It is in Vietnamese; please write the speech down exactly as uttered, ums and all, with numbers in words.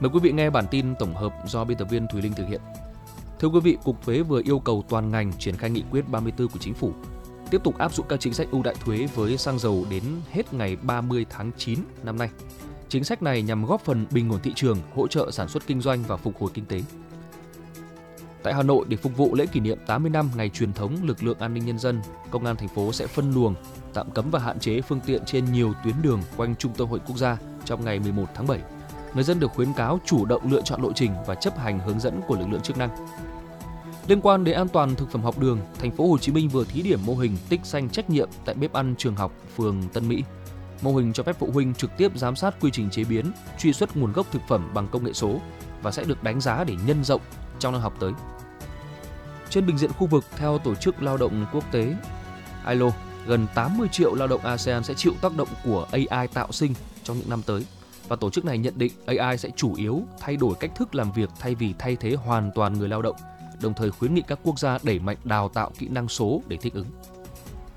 Mời quý vị nghe bản tin tổng hợp do biên tập viên Thùy Linh thực hiện. Thưa quý vị, Cục Thuế vừa yêu cầu toàn ngành triển khai nghị quyết ba mươi tư của Chính phủ, tiếp tục áp dụng các chính sách ưu đãi thuế với xăng dầu đến hết ngày ba mươi tháng chín năm nay. Chính sách này nhằm góp phần bình ổn thị trường, hỗ trợ sản xuất kinh doanh và phục hồi kinh tế. Tại Hà Nội, để phục vụ lễ kỷ niệm tám mươi năm ngày truyền thống lực lượng an ninh nhân dân, Công an thành phố sẽ phân luồng, tạm cấm và hạn chế phương tiện trên nhiều tuyến đường quanh Trung tâm Hội quốc gia trong ngày mười một tháng bảy. Người dân được khuyến cáo chủ động lựa chọn lộ trình và chấp hành hướng dẫn của lực lượng chức năng. Liên quan đến an toàn thực phẩm học đường, thành phố Hồ Chí Minh vừa thí điểm mô hình tích xanh trách nhiệm tại bếp ăn trường học phường Tân Mỹ. Mô hình cho phép phụ huynh trực tiếp giám sát quy trình chế biến, truy xuất nguồn gốc thực phẩm bằng công nghệ số và sẽ được đánh giá để nhân rộng trong năm học tới. Trên bình diện khu vực, theo Tổ chức Lao động Quốc tế i lô, gần tám mươi triệu lao động a sê an sẽ chịu tác động của a i tạo sinh trong những năm tới. Và tổ chức này nhận định a i sẽ chủ yếu thay đổi cách thức làm việc thay vì thay thế hoàn toàn người lao động, đồng thời khuyến nghị các quốc gia đẩy mạnh đào tạo kỹ năng số để thích ứng.